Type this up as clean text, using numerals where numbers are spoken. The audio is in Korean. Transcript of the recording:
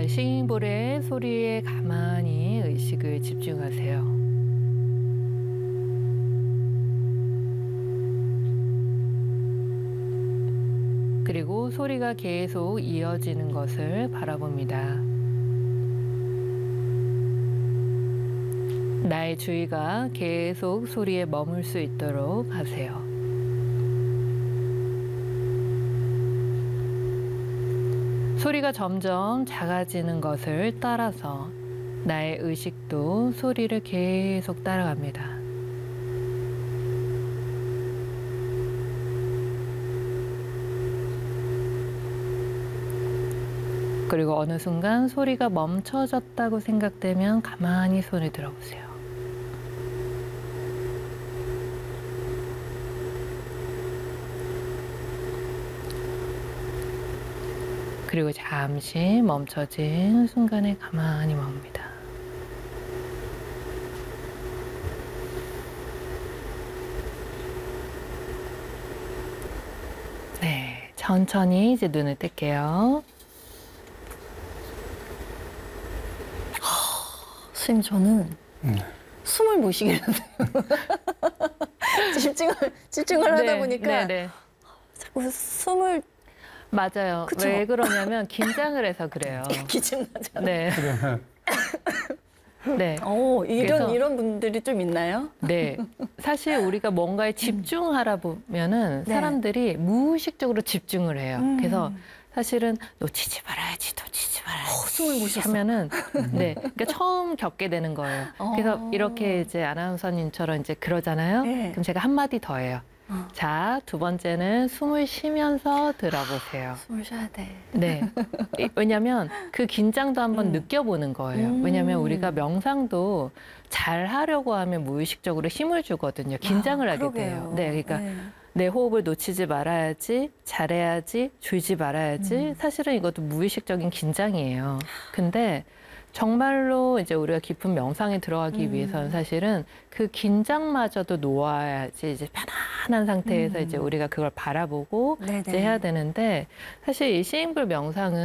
자, 싱잉볼의 소리에 가만히 의식을 집중하세요. 그리고 소리가 계속 이어지는 것을 바라봅니다. 나의 주의가 계속 소리에 머물 수 있도록 하세요. 소리가 점점 작아지는 것을 따라서 나의 의식도 소리를 계속 따라갑니다. 그리고 어느 순간 소리가 멈춰졌다고 생각되면 가만히 손을 들어보세요. 그리고 잠시 멈춰진 순간에 가만히 멈습니다. 네, 천천히 이제 눈을 뜰게요. 선생님, 저는 숨을 못 쉬겠는데요. 집중을 하다 보니까 자꾸 숨을 맞아요. 그쵸? 왜 그러냐면 긴장을 해서 그래요. 기침나잖아요. 네. 네. 이런 분들이 좀 있나요? 네. 사실 우리가 뭔가에 집중하라 보면은 네. 사람들이 무의식적으로 집중을 해요. 그래서 사실은 놓치지 말아야지. 숨을 못 쉬었어. 하면은 네. 그러니까 처음 겪게 되는 거예요. 그래서 이렇게 이제 아나운서님처럼 이제 그러잖아요. 네. 그럼 제가 한마디 더 해요. 자, 두 번째는 숨을 쉬면서 들어보세요. 숨을 쉬어야 돼. 네. 왜냐하면 그 긴장도 한번 느껴보는 거예요. 왜냐하면 우리가 명상도 잘 하려고 하면 무의식적으로 힘을 주거든요. 긴장을 하게 돼요. 네, 그러니까 내 호흡을 놓치지 말아야지, 잘해야지, 줄지 말아야지. 사실은 이것도 무의식적인 긴장이에요. 근데 정말로 이제 우리가 깊은 명상에 들어가기 위해서는 사실은 그 긴장마저도 놓아야지 이제 편안한 상태에서 이제 우리가 그걸 바라보고 이제 해야 되는데 사실 이 싱잉볼 명상은